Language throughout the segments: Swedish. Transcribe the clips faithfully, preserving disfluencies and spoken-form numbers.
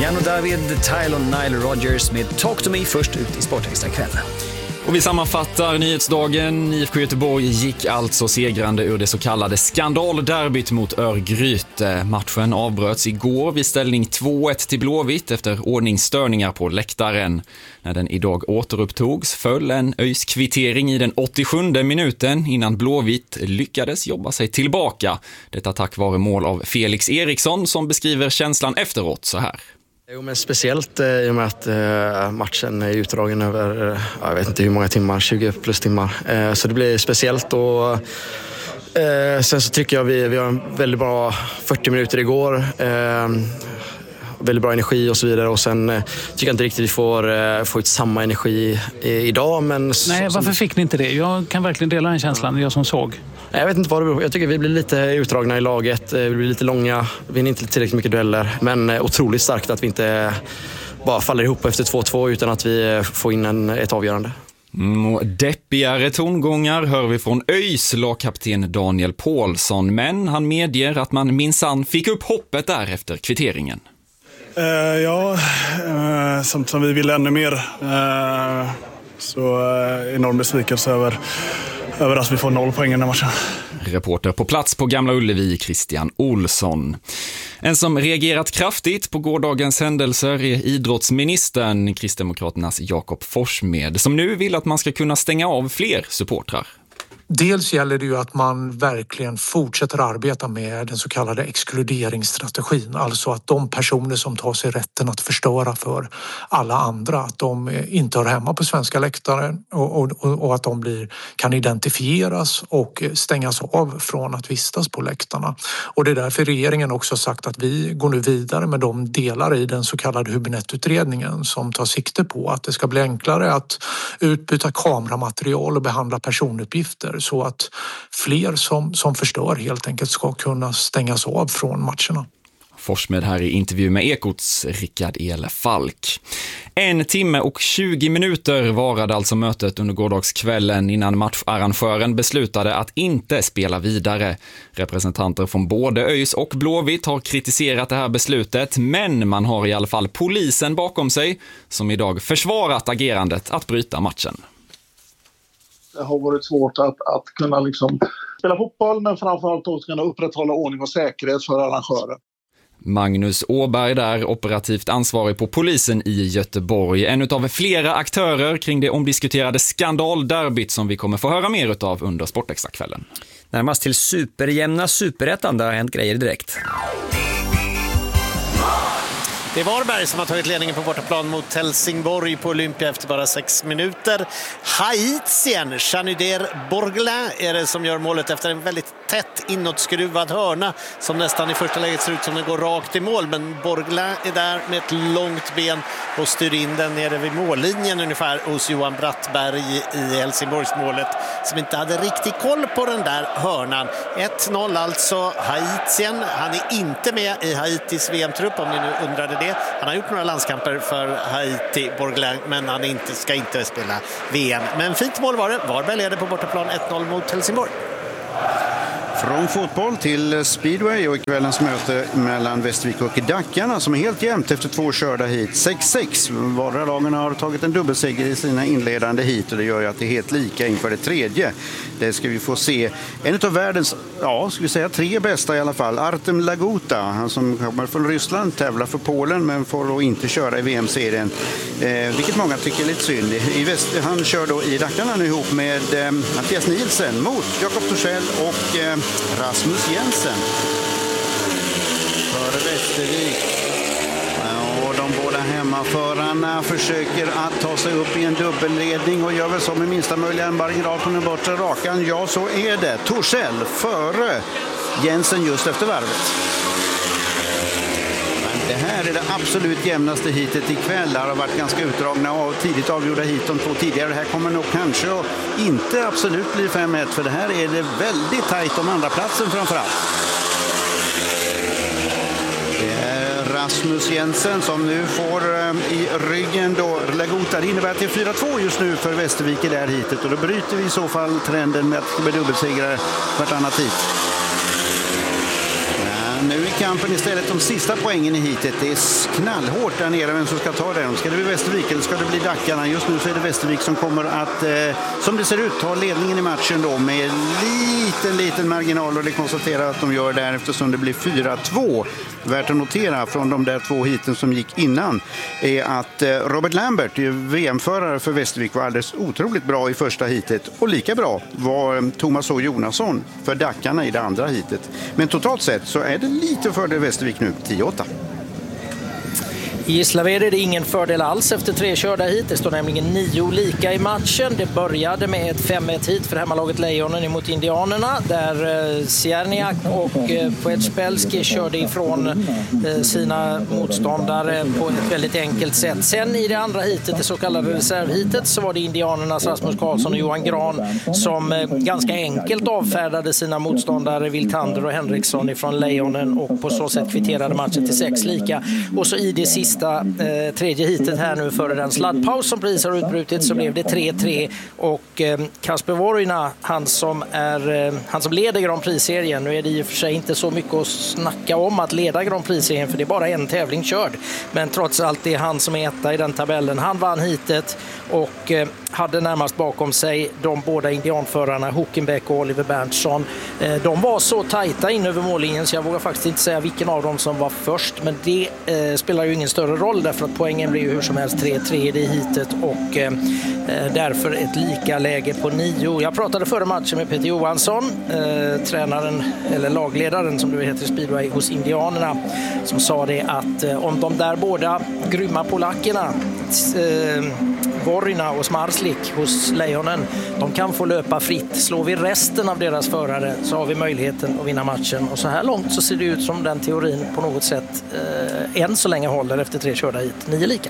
Jan och David, Tyler och Nile Rodgers med Talk to Me först ut i Sportextra kväll. Och vi sammanfattar nyhetsdagen. I F K Göteborg gick alltså segrande ur det så kallade skandalderbyt mot Örgryte. Matchen avbröts igår vid ställning två ett till Blåvitt efter ordningsstörningar på läktaren. När den idag återupptogs föll en ÖIS kvittering i den åttiosjunde minuten innan Blåvitt lyckades jobba sig tillbaka. Detta tack vare mål av Felix Eriksson som beskriver känslan efteråt så här. Jo, men speciellt eh, i och med att eh, matchen är utdragen över, eh, jag vet inte hur många timmar, tjugo plus timmar. Eh, så det blir speciellt och eh, sen så tycker jag vi, vi har en väldigt bra fyrtio minuter igår. Eh, väldigt bra energi och så vidare och sen eh, tycker jag inte riktigt vi får, eh, får ut samma energi i, idag. Men Nej, varför som... fick ni inte det? Jag kan verkligen dela den känslan, jag som såg. Jag vet inte vad det beror på. Jag tycker vi blir lite utdragna i laget. Vi blir lite långa. Vi vinner inte tillräckligt mycket dueller. Men otroligt starkt att vi inte bara faller ihop efter två två utan att vi får in en, ett avgörande. Mm, deppigare tongångar hör vi från ÖIS lagkapten Daniel Paulsson. Men han medger att man minsann fick upp hoppet där efter kvitteringen. Uh, ja, uh, som, som vi ville ännu mer. Uh, så uh, enorm besvikelse över... över att vi får noll poäng i den här matchen. Reporter på plats på Gamla Ullevi, Christian Olsson. En som reagerat kraftigt på gårdagens händelser är idrottsministern, Kristdemokraternas Jakob Forssmed, som nu vill att man ska kunna stänga av fler supportrar. Dels gäller det ju att man verkligen fortsätter arbeta med den så kallade exkluderingsstrategin. Alltså att de personer som tar sig rätten att förstöra för alla andra, att de inte hör hemma på svenska läktare och, och, och att de blir, kan identifieras och stängas av från att vistas på läktarna. Och det är därför regeringen också sagt att vi går nu vidare med de delar i den så kallade Hübinette-utredningen som tar sikte på att det ska bli enklare att utbyta kameramaterial och behandla personuppgifter så att fler som, som förstör helt enkelt ska kunna stängas av från matcherna. Forssmed här i intervju med Ekots Rickard Ele Falk. En timme och tjugo minuter varade alltså mötet under gårdagskvällen innan matcharrangören beslutade att inte spela vidare. Representanter från både ÖIS och Blåvitt har kritiserat det här beslutet, men man har i alla fall polisen bakom sig som idag försvarat agerandet att bryta matchen. Det har varit svårt att, att kunna liksom spela fotboll men framförallt att kunna upprätthålla ordning och säkerhet för arrangörer. Magnus Åberg där, operativt ansvarig på polisen i Göteborg. En av flera aktörer kring det omdiskuterade skandalderbyt som vi kommer få höra mer utav under Sportextra-kvällen. Närmast till superjämna superettan, där har hänt grejer direkt. Det är Varberg som har tagit ledningen på bortaplan mot Helsingborg på Olympia efter bara sex minuter. Haitien, Chanuder Borglin är det som gör målet efter en väldigt tätt inåtskruvad hörna som nästan i första läget ser ut som den går rakt i mål. Men Borglin är där med ett långt ben och styr in den nere vid mållinjen ungefär hos Johan Brattberg i Helsingborgsmålet som inte hade riktigt koll på den där hörnan. ett noll alltså Haitien. Han är inte med i Haitis V M-trupp om ni nu undrade det. Han har gjort några landskamper för Haiti, Borglin, men han inte, ska inte spela V M. Men fint mål var det. Varberg leder på bortaplan ett noll mot Helsingborg. Från fotboll till speedway och kvällens möte mellan Västervik och Dackarna som är helt jämnt efter två körda hit. sex sex. Vardera lagen har tagit en dubbelseger i sina inledande hit och det gör ju att det är helt lika inför det tredje. Det ska vi få se. En av världens, ja, ska vi säga tre bästa i alla fall. Artem Laguta, han som kommer från Ryssland, tävlar för Polen men får då inte köra i V M-serien. Eh, vilket många tycker är lite synd. I väst, han kör då i Dackarna nu ihop med eh, Mattias Nielsen mot Jakob Torssell och eh, Rasmus Jensen för Västervik. Och de båda hemmaförarna försöker att ta sig upp i en dubbelledning och gör väl så med minsta möjliga marginal på den bortre rakan. Ja, så är det. Torssell före Jensen just efter varvet. Det här är det absolut jämnaste hitet ikväll. Det har varit ganska utdragna och tidigt avgjorda hit de två tidigare. Det här kommer nog kanske att inte absolut bli fem ett för det här är det väldigt tajt om andra platsen framförallt. Det är Rasmus Jensen som nu får i ryggen då Laguta. Det innebär att det är fyra två just nu för Västervik i det här hitet och då bryter vi i så fall trenden med att det blir dubbelsegrare vartannat hit. Nu kampen istället om sista poängen i hitet. Det är knallhårt där nere vem som ska ta den. Ska det bli Västervik eller ska det bli Dackarna? Just nu så är det Västervik som kommer att, eh, som det ser ut, ta ledningen i matchen då med liten, liten marginal, och det konstaterar att de gör där eftersom det blir fyra två. Värt att notera från de där två hiten som gick innan är att eh, Robert Lambert, V M-förare för Västervik, var alldeles otroligt bra i första hitet, och lika bra var eh, Thomas O. Jonasson för Dackarna i det andra hitet. Men totalt sett så är det lite fördel Västervik nu, tio åtta. I Gislaved är det ingen fördel alls efter tre körda hit. Det står nämligen nio lika i matchen. Det började med ett fem ett hit för hemmalaget Lejonen emot Indianerna, där eh, Sierniak och eh, Poetspelski körde ifrån eh, sina motståndare på ett väldigt enkelt sätt. Sen i det andra hitet, det så kallade reservhitet, så var det Indianernas Rasmus Karlsson och Johan Gran som eh, ganska enkelt avfärdade sina motståndare Wiltander och Henriksson ifrån Lejonen, och på så sätt kvitterade matchen till sex lika. Och så i det sista Eh, tredje hitet här nu före den sladdpaus som precis har utbrutit, så blev det tre tre, och eh, Kasper Vorina, han som, är, eh, han som leder Grand Prix-serien, nu är det i och för sig inte så mycket att snacka om att leda Grand Prix-serien för det är bara en tävling körd, men trots allt det är han som är etta i den tabellen. Han vann hitet och eh, hade närmast bakom sig de båda indianförarna Huckenbeck och Oliver Berntsson. Eh, de var så tajta in över mållinjen så jag vågar faktiskt inte säga vilken av dem som var först, men det eh, spelar ju ingen större roll därför att poängen blir ju hur som helst tre tre i det hitet, och eh, därför ett lika läge på nio. Jag pratade före matchen med Peter Johansson, eh, tränaren eller lagledaren som det heter i Speedway hos Indianerna, som sa det att eh, om de där båda grymma polackerna eh, Vorina och Smarslik hos Lejonen, de kan få löpa fritt. Slår vi resten av deras förare så har vi möjligheten att vinna matchen, och så här långt så ser det ut som den teorin på något sätt eh, än så länge håller efter tre körda hit. Nio lika.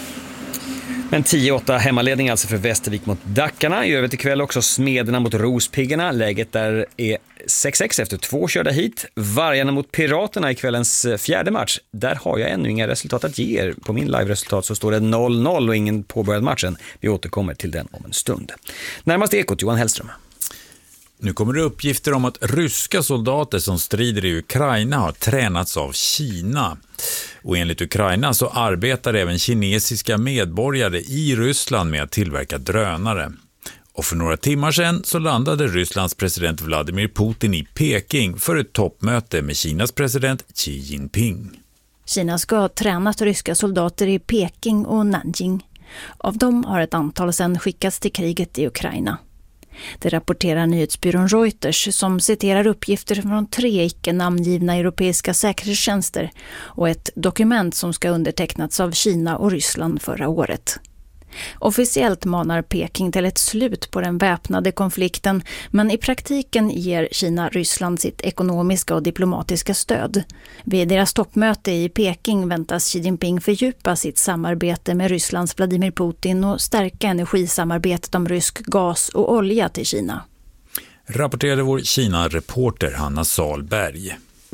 Men tio åtta hemmaledning alltså för Västervik mot Dackarna. I övrigt ikväll också Smederna mot Rospiggarna. Läget där är sex sex efter två körda hit. Vargarna mot Piraterna i kvällens fjärde match. Där har jag ännu inga resultat att ge er. På min live-resultat så står det noll noll och ingen påbörjad matchen. Vi återkommer till den om en stund. Närmast Ekot, Johan Hellström. Nu kommer det uppgifter om att ryska soldater som strider i Ukraina har tränats av Kina. Och enligt Ukraina så arbetar även kinesiska medborgare i Ryssland med att tillverka drönare. Och för några timmar sedan så landade Rysslands president Vladimir Putin i Peking för ett toppmöte med Kinas president Xi Jinping. Kina ska ha tränat ryska soldater i Peking och Nanjing. Av dem har ett antal sedan skickats till kriget i Ukraina. Det rapporterar nyhetsbyrån Reuters som citerar uppgifter från tre icke-namngivna europeiska säkerhetstjänster och ett dokument som ska undertecknats av Kina och Ryssland förra året. Officiellt manar Peking till ett slut på den väpnade konflikten, men i praktiken ger Kina Ryssland sitt ekonomiska och diplomatiska stöd. Vid deras toppmöte i Peking väntas Xi Jinping fördjupa sitt samarbete med Rysslands Vladimir Putin och stärka energisamarbetet om rysk gas och olja till Kina. Rapporterade vår Kina-reporter Hanna Salberg.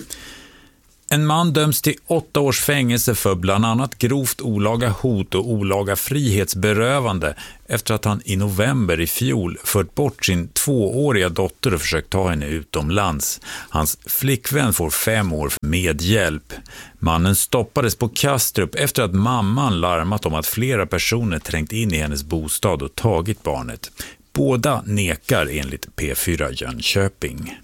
En man döms till åtta års fängelse för bland annat grovt olaga hot och olaga frihetsberövande efter att han i november i fjol fört bort sin tvååriga dotter och försökt ta henne utomlands. Hans flickvän får fem år för medhjälp. Mannen stoppades på Kastrup efter att mamman larmat om att flera personer trängt in i hennes bostad och tagit barnet. Båda nekar enligt P fyra Jönköping.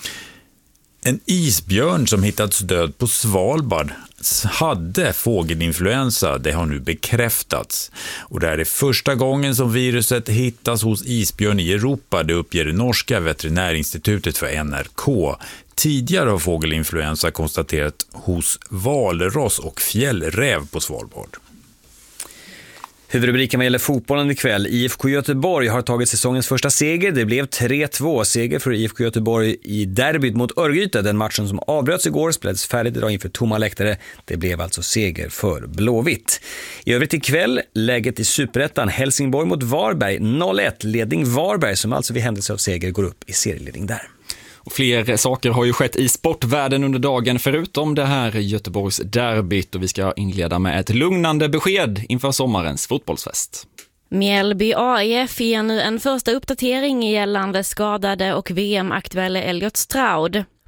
En isbjörn som hittats död på Svalbard hade fågelinfluensa, det har nu bekräftats. Och det här är första gången som viruset hittas hos isbjörn i Europa, det uppger det norska veterinärinstitutet för N R K. Tidigare har fågelinfluensa konstaterat hos valross och fjällräv på Svalbard. Huvudrubriken vad gäller fotbollen ikväll. I F K Göteborg har tagit säsongens första seger. Det blev tre två seger för I F K Göteborg i derbyt mot Örgryte. Den matchen som avbröts igår spelades färdigt idag inför tomma läktare. Det blev alltså seger för Blåvitt. I övrigt ikväll läget i Superettan. Helsingborg mot Varberg noll ett. Ledning Varberg som alltså vid händelse av seger går upp i serieledning där. Och fler saker har ju skett i sportvärlden under dagen förutom det här Göteborgs derbyt, och vi ska inleda med ett lugnande besked inför sommarens fotbollsfest. Mjällby A I F ger nu en första uppdatering gällande skadade och V M-aktuelle Elliot Stroud.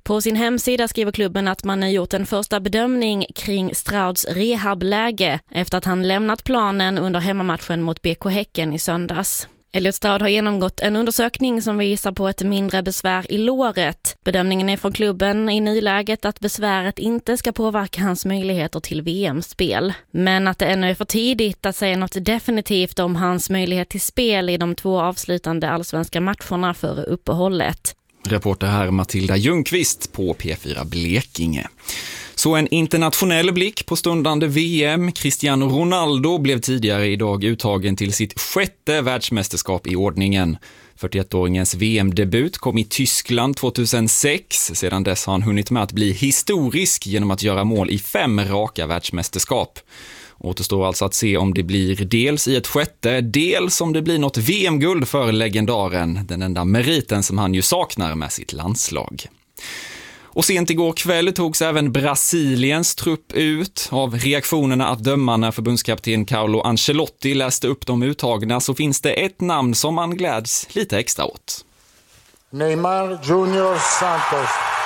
På sin hemsida skriver klubben att man har gjort en första bedömning kring Strauds rehabläge efter att han lämnat planen under hemmamatchen mot B K Häcken i söndags. Elliot Stroud har genomgått en undersökning som visar på ett mindre besvär i låret. Bedömningen är från klubben i nyläget att besväret inte ska påverka hans möjligheter till V M-spel. Men att det ännu är för tidigt att säga något definitivt om hans möjlighet till spel i de två avslutande allsvenska matcherna före uppehållet. Reporter här Matilda Ljungqvist på P fyra Blekinge. Så en internationell blick på stundande V M. Cristiano Ronaldo blev tidigare idag uttagen till sitt sjätte världsmästerskap i ordningen. fyrtioettåringens V M-debut kom i Tyskland tjugohundrasex. Sedan dess har han hunnit med att bli historisk genom att göra mål i fem raka världsmästerskap. Återstår alltså att se om det blir dels i ett sjätte, dels om det blir något V M-guld för legendaren, den enda meriten som han ju saknar med sitt landslag. Och sent igår kväll togs även Brasiliens trupp ut. Av reaktionerna att döma när förbundskapten Carlo Ancelotti läste upp de uttagna så finns det ett namn som man gläds lite extra åt. Neymar Junior Santos.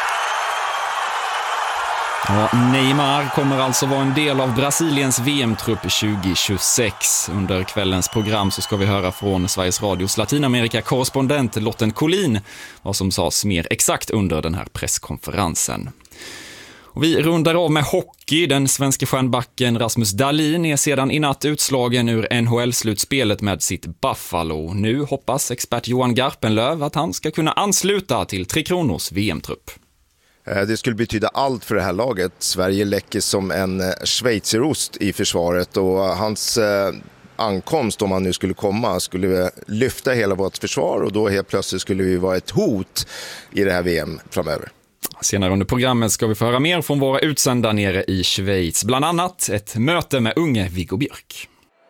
Ja, Neymar kommer alltså vara en del av Brasiliens V M-trupp tjugohundratjugosex. Under kvällens program så ska vi höra från Sveriges Radios Latinamerika-korrespondent Lotten Collin vad som sades mer exakt under den här presskonferensen. Och vi rundar av med hockey. Den svenska stjärnbacken Rasmus Dahlin är sedan i natt utslagen ur N H L-slutspelet med sitt Buffalo. Nu hoppas expert Johan Garpenlöv att han ska kunna ansluta till Tre Kronors V M-trupp. Det skulle betyda allt för det här laget. Sverige läcker som en schweizerost i försvaret och hans ankomst, om han nu skulle komma, skulle lyfta hela vårt försvar och då helt plötsligt skulle vi vara ett hot i det här V M framöver. Senare under programmet ska vi få höra mer från våra utsända nere i Schweiz. Bland annat ett möte med unge Viggo Björk.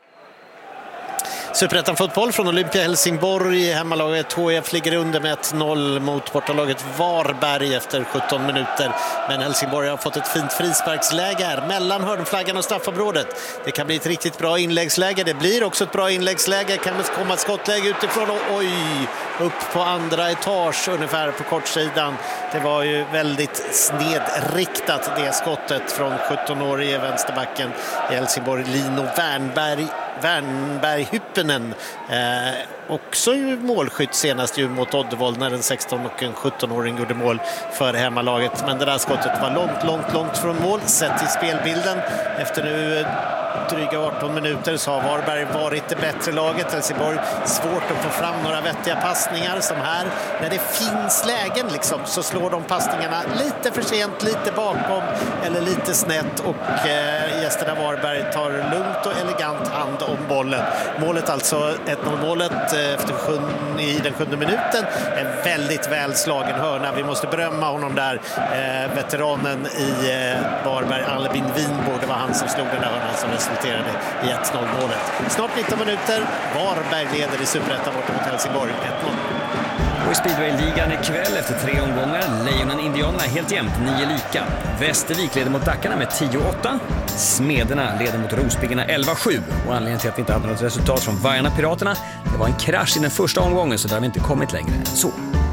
Superettan-fotboll från Olympia Helsingborg. Hemmalaget H F ligger under med ett noll mot bortalaget Varberg efter sjutton minuter. Men Helsingborg har fått ett fint frisparksläge här mellan hörnflaggan och straffområdet. Det kan bli ett riktigt bra inläggsläge. Det blir också ett bra inläggsläge. Kan det komma ett skottläge utifrån och oj, upp på andra etage ungefär på kortsidan. Det var ju väldigt snedriktat det skottet från sjuttonårige vänsterbacken i Helsingborg, Lino Wernberg. Wernberg Hyppenen eh, också ju målskytt senast ju mot Oddevold när en sexton- och en sjuttonåring gjorde mål för hemmalaget. Men det där skottet var långt, långt, långt från mål. Sett i spelbilden efter nu dryga arton minuter så har Varberg varit det bättre laget. Helsingborg svårt att få fram några vettiga passningar som här. När det finns lägen liksom, så slår de passningarna lite för sent, lite bakom eller lite snett och eh, gästerna Varberg tar lugnt och elegant hand om bollen. Målet alltså, ett noll-målet eh, efter sjun, i den sjunde minuten. En väldigt välslagen hörna. Vi måste berömma honom där. Eh, veteranen i eh, Varberg, Albin Winborg, det var han som slog den där hörnan som resulterade i ett noll-målet. Snart nitton minuter. Varberg leder i Superettan borta mot Helsingborg ett noll. Och i Speedway-ligan ikväll efter tre omgångar. Lejonen Indianerna helt jämnt, nio lika. Västervik leder mot Dackarna med tio åtta. Smederna leder mot Rospiggarna elva sju. Och anledningen till att vi inte hade något resultat från Vargarna Piraterna, det var en krasch i den första omgången så där har vi inte kommit längre än så.